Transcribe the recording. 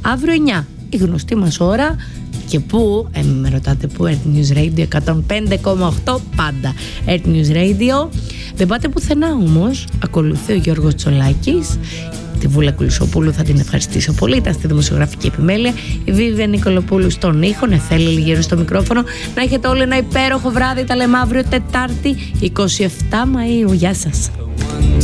Αύριο 9 η γνωστή μας ώρα. Και πού, με ρωτάτε πού, Earth News Radio 105,8 πάντα. Earth News Radio. Δεν πάτε πουθενά όμως. Ακολουθεί ο Γιώργος Τσολάκης. Τη Βούλα Κουλισοπούλου θα την ευχαριστήσω πολύ. Ήταν στη δημοσιογραφική επιμέλεια. Η Βίβια Νικολοπούλου στον ήχο. Νεφέλη Λιγέρου στο μικρόφωνο. Να έχετε όλοι ένα υπέροχο βράδυ. Τα λέμε αύριο Τετάρτη 27 Μαΐου. Γεια σας.